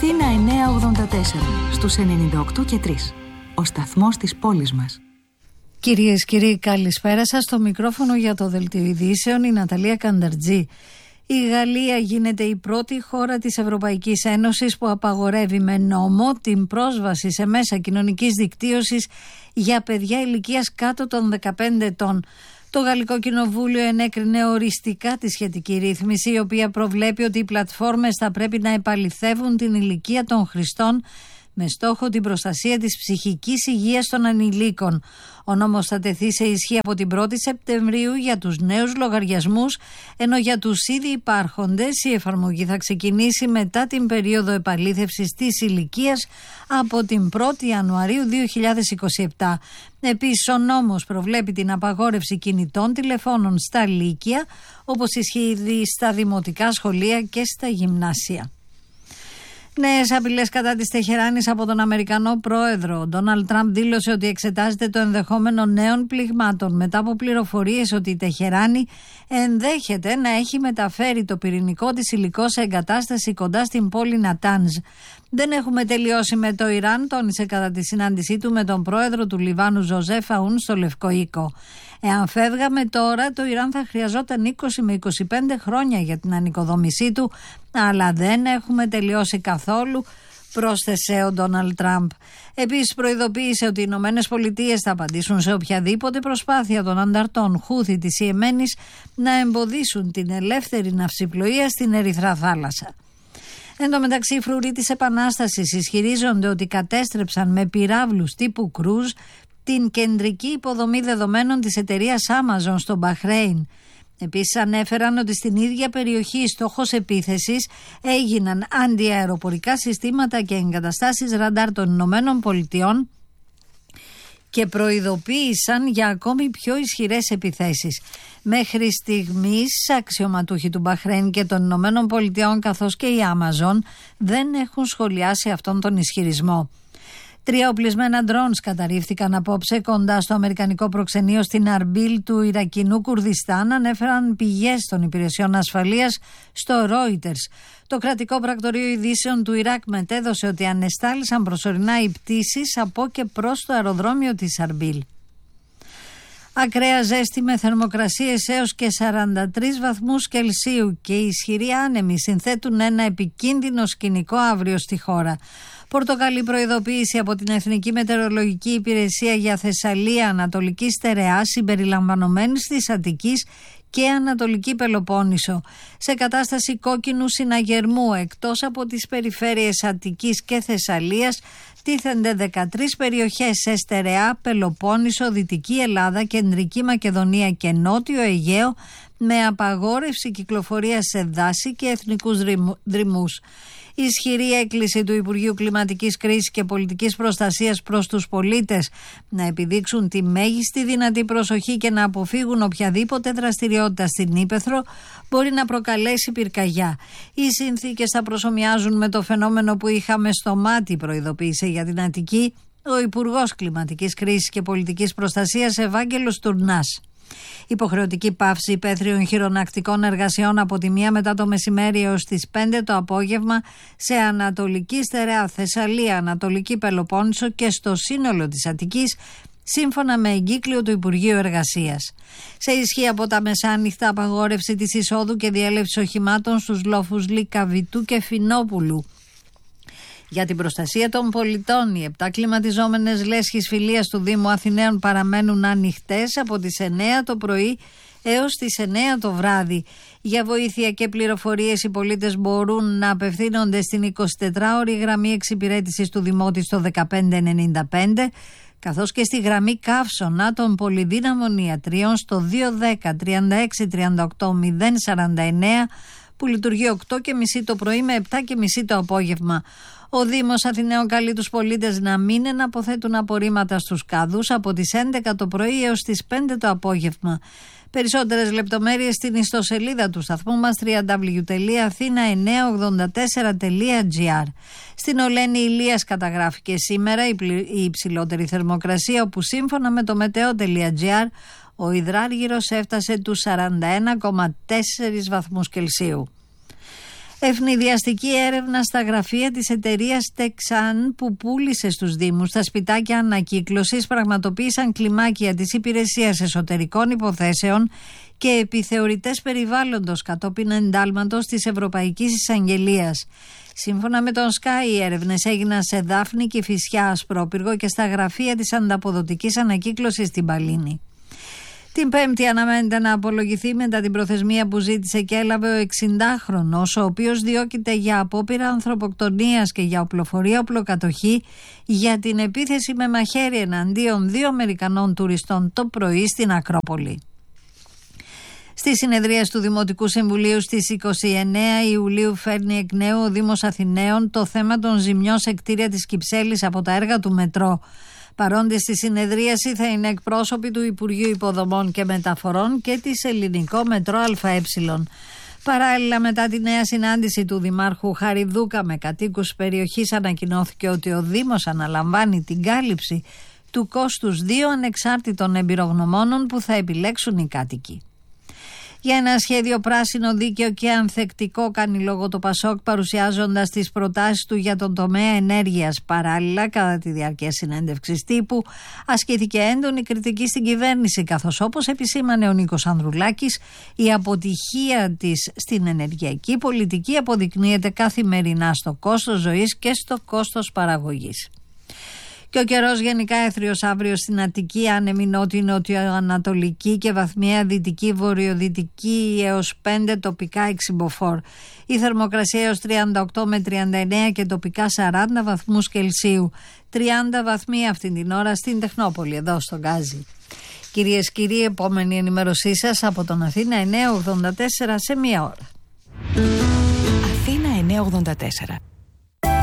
Αθήνα 984 στους 98 και 3. Ο σταθμός της πόλης μας. Κυρίες και κύριοι, καλησπέρα σας. Στο μικρόφωνο για το Δελτίο Ειδήσεων η Ναταλία Κανταρτζή. Η Γαλλία γίνεται η πρώτη χώρα της Ευρωπαϊκής Ένωσης που απαγορεύει με νόμο την πρόσβαση σε μέσα κοινωνικής δικτύωσης για παιδιά ηλικίας κάτω των 15 ετών. Το Γαλλικό Κοινοβούλιο ενέκρινε οριστικά τη σχετική ρύθμιση, η οποία προβλέπει ότι οι πλατφόρμες θα πρέπει να επαληθεύουν την ηλικία των χρηστών με στόχο την προστασία της ψυχικής υγείας των ανηλίκων. Ο νόμος θα τεθεί σε ισχύ από την 1η Σεπτεμβρίου για τους νέους λογαριασμούς, ενώ για τους ήδη υπάρχοντες η εφαρμογή θα ξεκινήσει μετά την περίοδο επαλήθευσης της ηλικίας από την 1η Ιανουαρίου 2027. Επίσης, ο νόμος προβλέπει την απαγόρευση κινητών τηλεφώνων στα λύκεια, όπως ισχύει στα δημοτικά σχολεία και στα γυμνάσια. Νέες απειλές κατά της Τεχεράνης από τον Αμερικανό πρόεδρο. Ο Ντόναλντ Τραμπ δήλωσε ότι εξετάζεται το ενδεχόμενο νέων πληγμάτων μετά από πληροφορίες ότι η Τεχεράνη ενδέχεται να έχει μεταφέρει το πυρηνικό της υλικό σε εγκατάσταση κοντά στην πόλη Νατάνζ. Δεν έχουμε τελειώσει με το Ιράν, τόνισε κατά τη συνάντησή του με τον πρόεδρο του Λιβάνου Ζωζέφ Αούν στο Λευκό Οίκο. Εάν φεύγαμε τώρα, το Ιράν θα χρειαζόταν 20 με 25 χρόνια για την ανοικοδόμησή του, αλλά δεν έχουμε τελειώσει καθόλου, πρόσθεσε ο Ντόναλντ Τραμπ. Επίσης προειδοποίησε ότι οι Ηνωμένες Πολιτείες θα απαντήσουν σε οποιαδήποτε προσπάθεια των ανταρτών Χούθη της Ιεμένης να εμποδίσουν την ελεύθερη ναυσιπλοεία στην Ερυθρά θάλασσα. Εν τω μεταξύ, οι φρουροί της Επανάστασης ισχυρίζονται ότι κατέστρεψαν με πυράβλους τύπου κρούζ την κεντρική υποδομή δεδομένων της εταιρείας Amazon στο Μπαχρέιν. Επίσης ανέφεραν ότι στην ίδια περιοχή στόχος επίθεσης έγιναν αντιαεροπορικά συστήματα και εγκαταστάσεις ραντάρ των Ηνωμένων Πολιτειών και προειδοποίησαν για ακόμη πιο ισχυρές επιθέσεις. Μέχρι στιγμής αξιωματούχοι του Μπαχρέιν και των Ηνωμένων Πολιτειών καθώς και η Amazon δεν έχουν σχολιάσει αυτόν τον ισχυρισμό. 3 οπλισμένα ντρόουνς καταρρίφθηκαν απόψε κοντά στο αμερικανικό προξενείο στην Αρμπίλ του Ιρακινού Κουρδιστάν, ανέφεραν πηγές των υπηρεσιών ασφαλείας στο Reuters. Το κρατικό πρακτορείο ειδήσεων του Ιράκ μετέδωσε ότι ανεστάλησαν προσωρινά οι πτήσεις από και προς το αεροδρόμιο της Αρμπίλ. Ακραία ζέστη με θερμοκρασίες έως και 43 βαθμούς Κελσίου και ισχυροί άνεμοι συνθέτουν ένα επικίνδυνο σκηνικό αύριο στη χώρα. Πορτογαλή προειδοποίηση από την Εθνική Μετεωρολογική Υπηρεσία για Θεσσαλία, Ανατολική Στερεά, συμπεριλαμβανομένης της Αττικής και Ανατολική Πελοπόννησο. Σε κατάσταση κόκκινου συναγερμού, εκτός από τις περιφέρειες Αττικής και Θεσσαλίας, τίθενται 13 περιοχές σε Στερεά, Πελοπόννησο, Δυτική Ελλάδα, Κεντρική Μακεδονία και Νότιο Αιγαίο, με απαγόρευση κυκλοφορίας σε δάση και εθνικούς δρυμούς. Η ισχυρή έκκληση του Υπουργείου Κλιματικής Κρίσης και Πολιτικής Προστασίας προς τους πολίτες να επιδείξουν τη μέγιστη δυνατή προσοχή και να αποφύγουν οποιαδήποτε δραστηριότητα στην ύπαιθρο μπορεί να προκαλέσει πυρκαγιά. Οι συνθήκες θα προσομοιάζουν με το φαινόμενο που είχαμε στο Μάτι, προειδοποίησε για την Αττική ο Υπουργός Κλιματικής Κρίσης και Πολιτικής Προστασίας Ευάγγελος Τουρνάς. Υποχρεωτική πάυση υπαίθριων χειρονακτικών εργασιών από τη 1 μετά το μεσημέρι έως τις 5 το απόγευμα σε Ανατολική Στερεά, Θεσσαλία, Ανατολική Πελοπόννησο και στο σύνολο της Αττικής, σύμφωνα με εγκύκλιο του Υπουργείου Εργασίας. Σε ισχύ από τα μεσάνυχτα απαγόρευση της εισόδου και διέλευσης οχημάτων στους λόφους Λυκαβητού και Φινόπουλου. Για την προστασία των πολιτών, οι 7 κλιματιζόμενες λέσχες φιλίας του Δήμου Αθηναίων παραμένουν ανοιχτές από τις 9 το πρωί έως τις 9 το βράδυ. Για βοήθεια και πληροφορίες οι πολίτες μπορούν να απευθύνονται στην 24ωρη γραμμή εξυπηρέτησης του Δημότη στο 1595, καθώς και στη γραμμή καύσωνα των πολυδύναμων ιατρίων στο 210 36 38 049, που λειτουργεί 8.30 το πρωί με 7.30 το απόγευμα. Ο Δήμος Αθηναίων καλεί τους πολίτες να μην εναποθέτουν απορρίμματα στους κάδους από τις 11 το πρωί έως τις 5 το απόγευμα. Περισσότερες λεπτομέρειες στην ιστοσελίδα του σταθμού μας www.athena984.gr. Στην Ολένη Ηλίας καταγράφηκε σήμερα η υψηλότερη θερμοκρασία, όπου σύμφωνα με το meteo.gr ο υδράργυρος έφτασε τους 41,4 βαθμούς Κελσίου. Ευνηδιαστική έρευνα στα γραφεία της εταιρείας Texan που πούλησε στους Δήμους τα σπιτάκια ανακύκλωσης πραγματοποίησαν κλιμάκια της Υπηρεσίας Εσωτερικών Υποθέσεων και επιθεωρητές περιβάλλοντος κατόπιν εντάλματος της Ευρωπαϊκής Εισαγγελίας. Σύμφωνα με τον Sky, οι έρευνες έγιναν σε Δάφνη, Κηφισιά, Ασπρόπυργο και στα γραφεία της ανταποδοτικής ανακύκλωσης στην Παλίνη. Την Πέμπτη αναμένεται να απολογηθεί μετά την προθεσμία που ζήτησε και έλαβε ο 60χρονος, ο οποίος διώκεται για απόπειρα ανθρωποκτονίας και για οπλοφορία οπλοκατοχή για την επίθεση με μαχαίρι εναντίον 2 Αμερικανών τουριστών το πρωί στην Ακρόπολη. Στη συνεδρία του Δημοτικού Συμβουλίου στις 29 Ιουλίου φέρνει εκ νέου ο Δήμος Αθηναίων το θέμα των ζημιών σε κτίρια της Κυψέλης από τα έργα του μετρό. Παρόντες στη συνεδρίαση θα είναι εκπρόσωποι του Υπουργείου Υποδομών και Μεταφορών και της Ελληνικό Μετρό ΑΕ. Παράλληλα, μετά τη νέα συνάντηση του Δημάρχου Χαριδούκα με κατοίκους περιοχής, ανακοινώθηκε ότι ο Δήμος αναλαμβάνει την κάλυψη του κόστους 2 ανεξάρτητων εμπειρογνωμόνων που θα επιλέξουν οι κάτοικοι. Για ένα σχέδιο πράσινο, δίκαιο και ανθεκτικό κάνει λόγο το ΠΑΣΟΚ, παρουσιάζοντας τις προτάσεις του για τον τομέα ενέργειας. Παράλληλα, κατά τη διάρκεια συνέντευξης τύπου, ασκήθηκε έντονη κριτική στην κυβέρνηση, καθώς, όπως επισήμανε ο Νίκος Ανδρουλάκης, η αποτυχία της στην ενεργειακή πολιτική αποδεικνύεται καθημερινά στο κόστος ζωής και στο κόστος παραγωγής. Και ο καιρός γενικά έθριος αύριο στην Αττική, άνεμη νότιο-ανατολική και βαθμιαία δυτική βορειοδυτική έως 5, τοπικά 6 μποφόρ. Η θερμοκρασία έως 38 με 39 και τοπικά 40 βαθμούς Κελσίου. 30 βαθμοί αυτή την ώρα στην Τεχνόπολη, εδώ στον Γκάζι. Κυρίες και κύριοι, επόμενη ενημέρωσή σας από τον Αθήνα 984 σε 1 ώρα. Αθήνα 984.